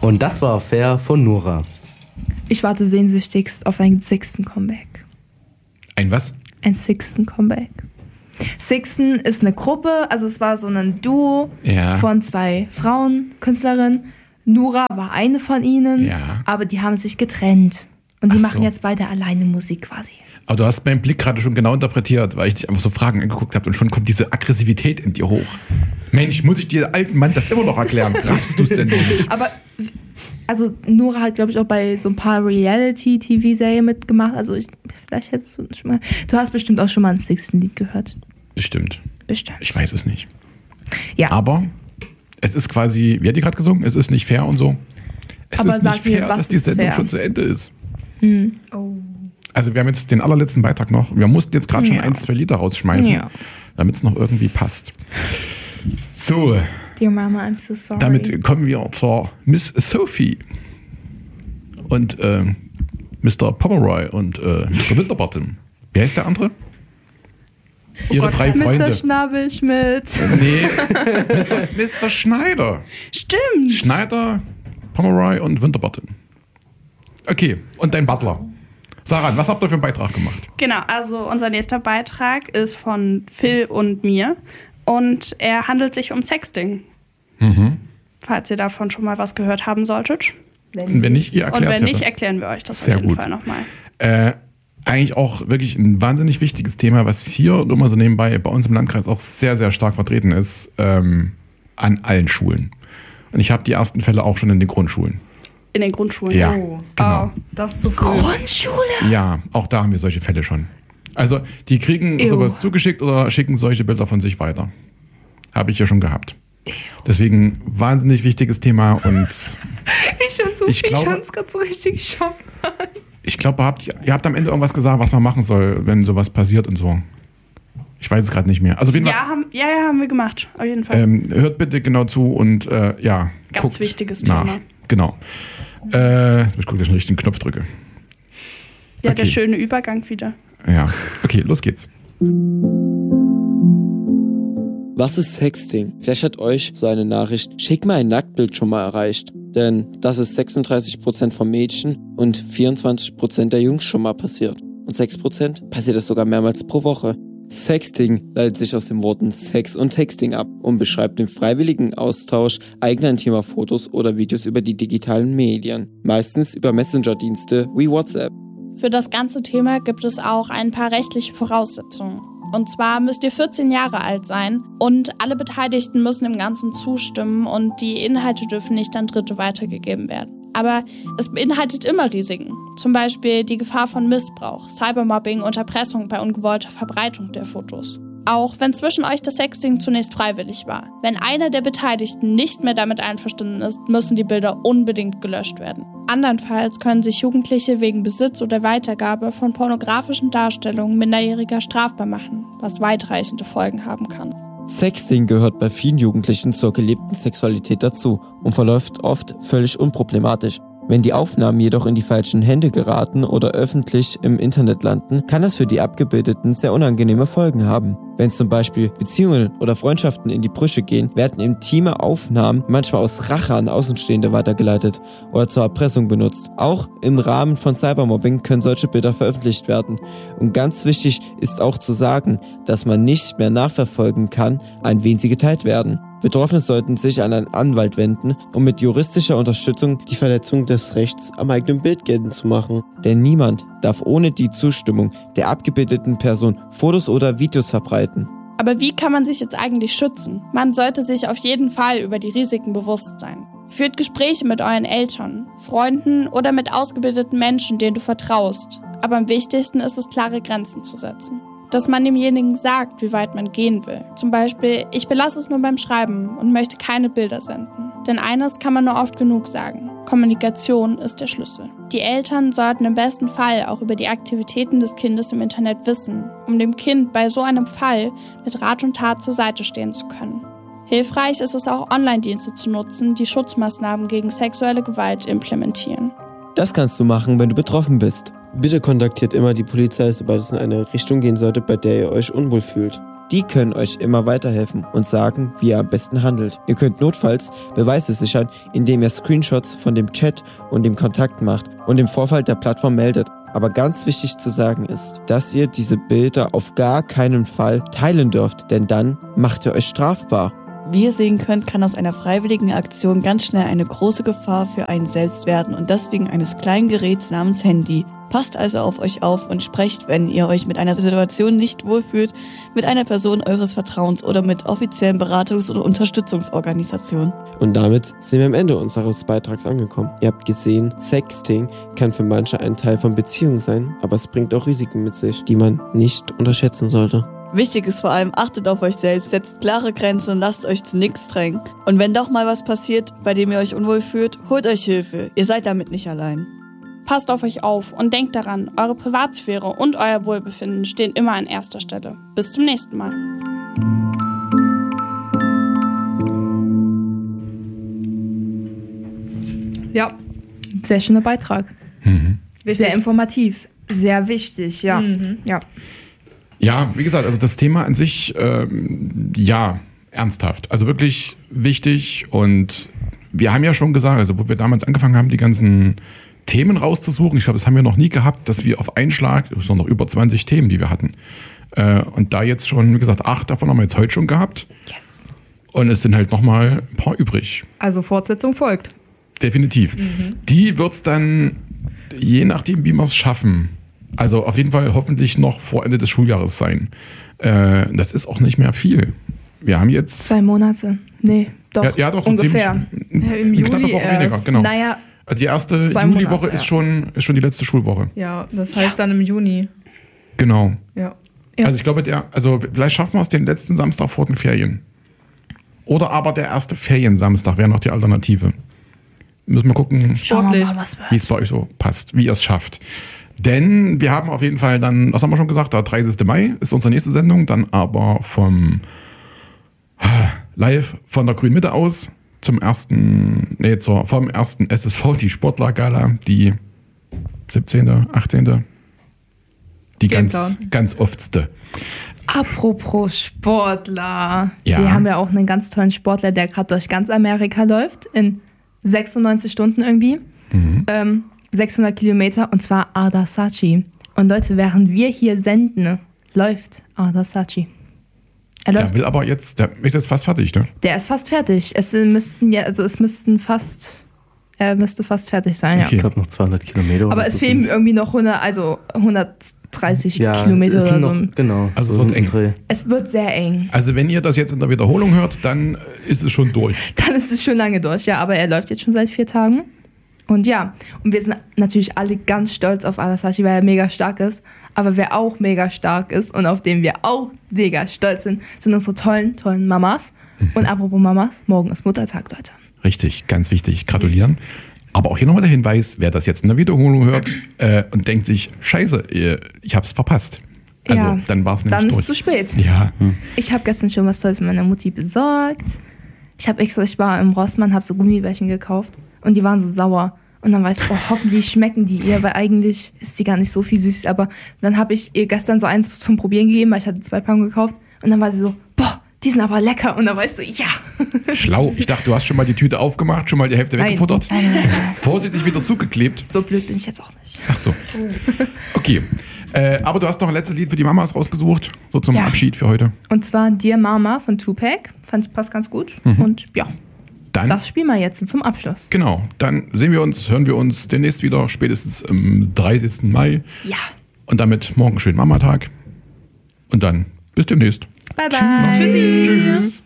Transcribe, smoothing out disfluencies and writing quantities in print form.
Und das war fair von Nora. Ich warte sehnsüchtigst auf einen Sixten Comeback. Ein was? Ein Sixten Comeback. Sixten ist eine Gruppe, also es war so ein Duo von 2 Frauen, Künstlerinnen. Nora war eine von ihnen, aber die haben sich getrennt. Und die machen jetzt beide alleine Musik quasi. Aber du hast meinen Blick gerade schon genau interpretiert, weil ich dich einfach so Fragen angeguckt habe und schon kommt diese Aggressivität in dir hoch. Mensch, muss ich dir alten Mann das immer noch erklären? Raffst du es denn nicht? Aber, also Nora hat, glaube ich, auch bei so ein paar Reality-TV-Serien mitgemacht. Also vielleicht hättest du schon mal... Du hast bestimmt auch schon mal ein Sixten-Lied gehört. Bestimmt. Ich weiß es nicht. Ja. Aber es ist quasi, wie hat die gerade gesungen? Es ist nicht fair und so. Es aber ist nicht fair, dass die Sendung schon zu Ende ist. Oh. Also wir haben jetzt den allerletzten Beitrag noch. Wir mussten jetzt gerade schon 1-2 Lieder rausschmeißen, damit es noch irgendwie passt. So. Dear Mama, I'm so sorry. Damit kommen wir zur Miss Sophie und Mr. Pomeroy und Mr. Winterbottom. Wer ist der andere? Ihre 3 Freunde. Mr. Schnabelschmidt. Nee, Mr. Schneider. Stimmt. Schneider, Pomeroy und Winterbottom. Okay, und dein Butler. Sarah, was habt ihr für einen Beitrag gemacht? Genau, also unser nächster Beitrag ist von Phil und mir und er handelt sich um Sexting. Falls ihr davon schon mal was gehört haben solltet. Wenn nicht, ihr erklärt es. Und wenn nicht, erklären wir euch das Sehr auf jeden gut. Fall nochmal. Eigentlich auch wirklich ein wahnsinnig wichtiges Thema, was hier nur mal so nebenbei bei uns im Landkreis auch sehr, sehr stark vertreten ist, an allen Schulen. Und ich habe die ersten Fälle auch schon in den Grundschulen. In den Grundschulen? Ja, genau. Oh, das ist so früh. Grundschule? Ja, auch da haben wir solche Fälle schon. Also die kriegen sowas zugeschickt oder schicken solche Bilder von sich weiter. Habe ich ja schon gehabt. Deswegen wahnsinnig wichtiges Thema und ich fand es gerade so richtig schockend. Ich glaube, ihr habt am Ende irgendwas gesagt, was man machen soll, wenn sowas passiert und so. Ich weiß es gerade nicht mehr. Also haben wir gemacht, auf jeden Fall. Hört bitte genau zu und Ganz wichtiges Thema. Genau. Ich gucke, dass ich den richtigen Knopf drücke. Ja, okay. Der schöne Übergang wieder. Ja, okay, los geht's. Was ist Sexting? Vielleicht hat euch so eine Nachricht, schick mal ein Nacktbild schon mal erreicht. Denn das ist 36% von Mädchen und 24% der Jungs schon mal passiert. Und 6% passiert das sogar mehrmals pro Woche. Sexting leitet sich aus den Worten Sex und Texting ab und beschreibt den freiwilligen Austausch eigener intimer Fotos oder Videos über die digitalen Medien. Meistens über Messenger-Dienste wie WhatsApp. Für das ganze Thema gibt es auch ein paar rechtliche Voraussetzungen. Und zwar müsst ihr 14 Jahre alt sein und alle Beteiligten müssen dem Ganzen zustimmen und die Inhalte dürfen nicht an Dritte weitergegeben werden. Aber es beinhaltet immer Risiken. Zum Beispiel die Gefahr von Missbrauch, Cybermobbing und Erpressung bei ungewollter Verbreitung der Fotos. Auch wenn zwischen euch das Sexting zunächst freiwillig war. Wenn einer der Beteiligten nicht mehr damit einverstanden ist, müssen die Bilder unbedingt gelöscht werden. Andernfalls können sich Jugendliche wegen Besitz oder Weitergabe von pornografischen Darstellungen Minderjähriger strafbar machen, was weitreichende Folgen haben kann. Sexting gehört bei vielen Jugendlichen zur gelebten Sexualität dazu und verläuft oft völlig unproblematisch. Wenn die Aufnahmen jedoch in die falschen Hände geraten oder öffentlich im Internet landen, kann das für die Abgebildeten sehr unangenehme Folgen haben. Wenn zum Beispiel Beziehungen oder Freundschaften in die Brüche gehen, werden intime Aufnahmen manchmal aus Rache an Außenstehende weitergeleitet oder zur Erpressung benutzt. Auch im Rahmen von Cybermobbing können solche Bilder veröffentlicht werden. Und ganz wichtig ist auch zu sagen, dass man nicht mehr nachverfolgen kann, an wen sie geteilt werden. Betroffene sollten sich an einen Anwalt wenden, um mit juristischer Unterstützung die Verletzung des Rechts am eigenen Bild geltend zu machen. Denn niemand darf ohne die Zustimmung der abgebildeten Person Fotos oder Videos verbreiten. Aber wie kann man sich jetzt eigentlich schützen? Man sollte sich auf jeden Fall über die Risiken bewusst sein. Führt Gespräche mit euren Eltern, Freunden oder mit ausgebildeten Menschen, denen du vertraust. Aber am wichtigsten ist es, klare Grenzen zu setzen. Dass man demjenigen sagt, wie weit man gehen will. Zum Beispiel, ich belasse es nur beim Schreiben und möchte keine Bilder senden. Denn eines kann man nur oft genug sagen. Kommunikation ist der Schlüssel. Die Eltern sollten im besten Fall auch über die Aktivitäten des Kindes im Internet wissen, um dem Kind bei so einem Fall mit Rat und Tat zur Seite stehen zu können. Hilfreich ist es auch, Online-Dienste zu nutzen, die Schutzmaßnahmen gegen sexuelle Gewalt implementieren. Das kannst du machen, wenn du betroffen bist. Bitte kontaktiert immer die Polizei, sobald es in eine Richtung gehen sollte, bei der ihr euch unwohl fühlt. Die können euch immer weiterhelfen und sagen, wie ihr am besten handelt. Ihr könnt notfalls Beweise sichern, indem ihr Screenshots von dem Chat und dem Kontakt macht und im Vorfall der Plattform meldet. Aber ganz wichtig zu sagen ist, dass ihr diese Bilder auf gar keinen Fall teilen dürft, denn dann macht ihr euch strafbar. Wie ihr sehen könnt, kann aus einer freiwilligen Aktion ganz schnell eine große Gefahr für einen selbst werden und das wegen eines kleinen Geräts namens Handy. Passt also auf euch auf und sprecht, wenn ihr euch mit einer Situation nicht wohlfühlt, mit einer Person eures Vertrauens oder mit offiziellen Beratungs- oder Unterstützungsorganisationen. Und damit sind wir am Ende unseres Beitrags angekommen. Ihr habt gesehen, Sexting kann für manche ein Teil von Beziehung sein, aber es bringt auch Risiken mit sich, die man nicht unterschätzen sollte. Wichtig ist vor allem, achtet auf euch selbst, setzt klare Grenzen und lasst euch zu nichts drängen. Und wenn doch mal was passiert, bei dem ihr euch unwohl fühlt, holt euch Hilfe. Ihr seid damit nicht allein. Passt auf euch auf und denkt daran, eure Privatsphäre und euer Wohlbefinden stehen immer an erster Stelle. Bis zum nächsten Mal. Ja, sehr schöner Beitrag. Sehr informativ, sehr wichtig, ja. Ja. Ja, wie gesagt, also das Thema an sich, ja, ernsthaft. Also wirklich wichtig und wir haben ja schon gesagt, also wo wir damals angefangen haben, die ganzen Themen rauszusuchen, ich glaube, das haben wir noch nie gehabt, dass wir auf einen Schlag, es sind noch über 20 Themen, die wir hatten. Und da jetzt schon, wie gesagt, 8 davon haben wir jetzt heute schon gehabt. Yes. Und es sind halt nochmal ein paar übrig. Also Fortsetzung folgt. Definitiv. Die wird es dann, je nachdem, wie wir es schaffen, also auf jeden Fall hoffentlich noch vor Ende des Schuljahres sein. Das ist auch nicht mehr viel. Wir haben jetzt 2 Monate. Nee, doch. Ja, doch, ungefähr. Im Juli Woche weniger, genau. Naja, die erste Juliwoche ist schon die letzte Schulwoche. Ja, das heißt dann im Juni. Genau. Ja. Also ich glaube, vielleicht schaffen wir es den letzten Samstag vor den Ferien. Oder aber der erste Feriensamstag wäre noch die Alternative. Müssen wir gucken, Sportlich, wie es bei euch so passt, wie ihr es schafft. Denn wir haben auf jeden Fall dann, was haben wir schon gesagt, der 30. Mai ist unsere nächste Sendung, dann aber live von der Grünen Mitte aus vom ersten SSV, die Sportlergala, die 17., 18., die ganz oftste. apropos Sportler. Ja. Wir haben ja auch einen ganz tollen Sportler, der gerade durch ganz Amerika läuft, in 96 Stunden irgendwie. 600 Kilometer, und zwar Ardha Sachi. Und Leute, während wir hier senden, läuft Ardha Sachi. Er läuft. Der will aber jetzt, der ist jetzt fast fertig, ne? Der ist fast fertig. Er müsste fast fertig sein, ja. Ich glaube noch 200 Kilometer. Aber es fehlen irgendwie noch 130 Kilometer oder so. Genau. Also es wird eng. Es wird sehr eng. Also wenn ihr das jetzt in der Wiederholung hört, dann ist es schon durch. Dann ist es schon lange durch, ja. Aber er läuft jetzt schon seit 4 Tagen. Und ja, und wir sind natürlich alle ganz stolz auf Ardha Sachi, weil er mega stark ist. Aber wer auch mega stark ist und auf den wir auch mega stolz sind unsere tollen Mamas. Und apropos Mamas, morgen ist Muttertag, Leute. Richtig, ganz wichtig. Gratulieren. Aber auch hier nochmal der Hinweis, wer das jetzt in der Wiederholung hört und denkt sich, scheiße, ich hab's verpasst. Also Ja, dann war es nämlich Dann ist durch. es zu spät. Ja, Ich habe gestern schon was Tolles für meine Mutti besorgt. Ich war im Rossmann, habe so Gummibärchen gekauft und die waren so sauer. Und dann weißt du, hoffentlich schmecken die ihr, weil eigentlich ist die gar nicht so viel süß. Aber dann habe ich ihr gestern so eins zum Probieren gegeben, weil ich hatte 2 Packungen gekauft. Und dann war sie so, boah, die sind aber lecker. Und dann weißt du, ja. schlau. Ich dachte, du hast schon mal die Tüte aufgemacht, schon mal die Hälfte weggefuttert. Nein. Vorsichtig wieder zugeklebt. So blöd bin ich jetzt auch nicht. Ach so. Okay. Aber du hast noch ein letztes Lied für die Mamas rausgesucht, so zum Abschied für heute. Und zwar Dear Mama von Tupac. Passt ganz gut. Und ja, Dann, das spielen wir jetzt zum Abschluss. genau, dann hören wir uns demnächst wieder, spätestens am 30. Mai. Ja. Und damit morgen schönen Mamatag. Und dann bis demnächst. Bye, bye. Tschüssi. Tschüss.